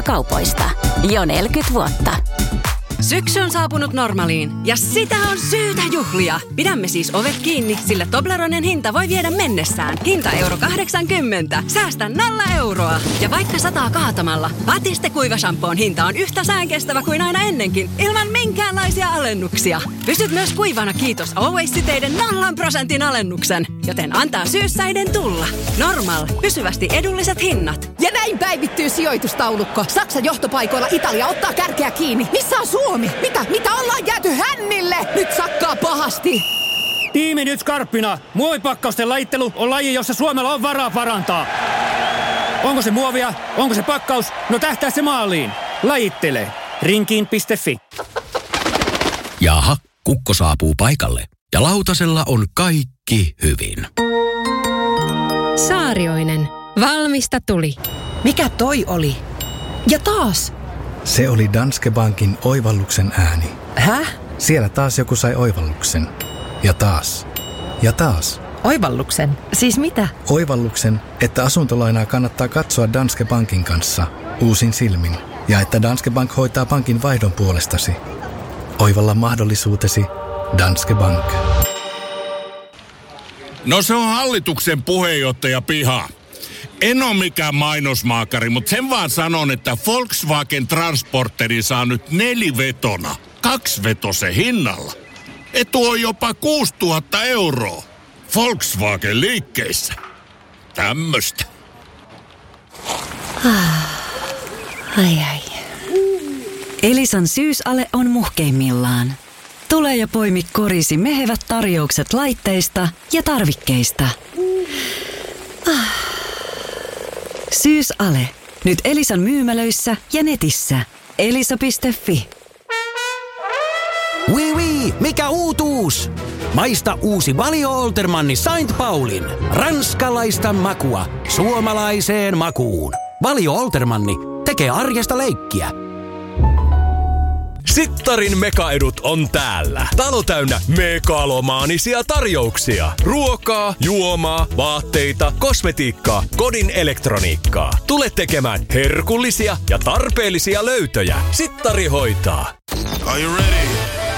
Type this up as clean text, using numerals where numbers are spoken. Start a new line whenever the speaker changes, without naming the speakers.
kaupoista. Jo 40 vuotta.
Syksy on saapunut Normaliin ja sitä on syytä juhlia. Pidämme siis ovet kiinni, sillä Tobleronen hinta voi viedä mennessään. Hinta €80. Säästä 0 euroa. Ja vaikka sataa kaatamalla, Batiste kuivashampoon hinta on yhtä säänkestävä kuin aina ennenkin, ilman minkäänlaisia alennuksia. Pysyt myös kuivana kiitos Always-siteiden 0% alennuksen, joten antaa syyssäiden tulla. Normal. Pysyvästi edulliset hinnat.
Ja näin päivittyy sijoitustaulukko. Saksan johtopaikoilla Italia ottaa kärkeä kiinni. Missä on Suomi? Mitä ollaan jääty hännille? Nyt sakkaa pahasti.
Tiimi nyt skarppina. Muovipakkausten lajittelu on laji, jossa Suomella on varaa parantaa. Onko se muovia? Onko se pakkaus? No tähtää se maaliin. Lajittele. Rinkiin.fi.
Jaha, kukko saapuu paikalle. Ja lautasella on kaikki hyvin.
Saarioinen. Valmista tuli.
Mikä toi oli? Ja taas.
Se oli Danske Bankin oivalluksen ääni.
Häh?
Siellä taas joku sai oivalluksen. Ja taas. Ja taas.
Oivalluksen? Siis mitä?
Oivalluksen, että asuntolainaa kannattaa katsoa Danske Bankin kanssa uusin silmin. Ja että Danske Bank hoitaa pankin vaihdon puolestasi. Oivalla mahdollisuutesi Danske Bank.
No se on hallituksen puheenjohtaja Piha. En ole mikään mainosmaakari, mutta sen vaan sanon, että Volkswagen Transporteri saa nyt 4-vetona 2-vetosen hinnalla. Etu on jopa 6 000 €. Volkswagen liikkeissä. Tämmöstä.
Ai.
Elisan syysale on muhkeimmillaan. Tule ja poimi korisi mehevät tarjoukset laitteista ja tarvikkeista. Syysale. Nyt Elisan myymälöissä ja netissä. Elisa.fi.
Oui, mikä uutuus? Maista uusi Valio Oltermanni Saint Paulin. Ranskalaista makua suomalaiseen makuun. Valio Oltermanni tekee arjesta leikkiä.
Sittarin mekaedut on täällä. Talo täynnä megalomaanisia tarjouksia. Ruokaa, juomaa, vaatteita, kosmetiikkaa, kodin elektroniikkaa. Tule tekemään herkullisia ja tarpeellisia löytöjä. Sittari hoitaa.
Are you ready?